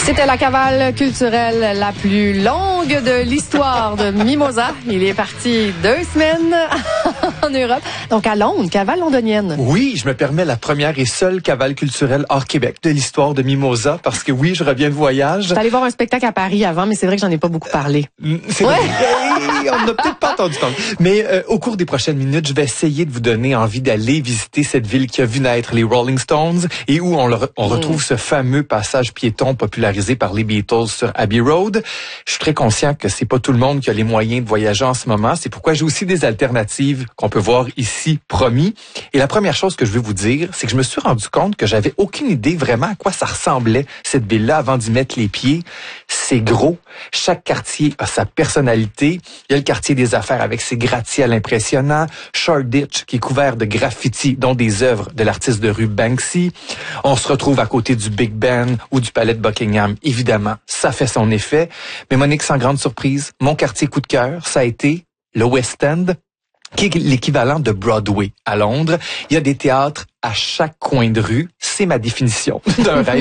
C'était la cavale culturelle la plus longue de l'histoire de Mimosa. Il est parti 2 semaines en Europe. Donc à Londres, cavale londonienne. Oui, je me permets la première et seule cavale culturelle hors Québec de l'histoire de Mimosa parce que oui, je reviens de voyage. J'étais allée voir un spectacle à Paris avant, mais c'est vrai que j'en ai pas beaucoup parlé. C'est vrai. On n'a peut-être pas entendu parler. Mais au cours des prochaines minutes, je vais essayer de vous donner envie d'aller visiter cette ville qui a vu naître les Rolling Stones et où on retrouve ce fameux passage piéton popularisé par les Beatles sur Abbey Road. Je suis très conscient que c'est pas tout le monde qui a les moyens de voyager en ce moment. C'est pourquoi j'ai aussi des alternatives qu'on peut voir ici, promis. Et la première chose que je veux vous dire, c'est que je me suis rendu compte que j'avais aucune idée vraiment à quoi ça ressemblait, cette ville-là, avant d'y mettre les pieds. C'est gros. Chaque quartier a sa personnalité. Il y a le quartier des affaires avec ses gratte-ciels impressionnants. Shoreditch, qui est couvert de graffitis, dont des œuvres de l'artiste de rue Banksy. On se retrouve à côté du Big Ben ou du palais de Buckingham. Évidemment, ça fait son effet. Mais Monique, sans grande surprise, mon quartier coup de cœur, ça a été le West End, qui est l'équivalent de Broadway à Londres. Il y a des théâtres à chaque coin de rue. C'est ma définition d'un rêve.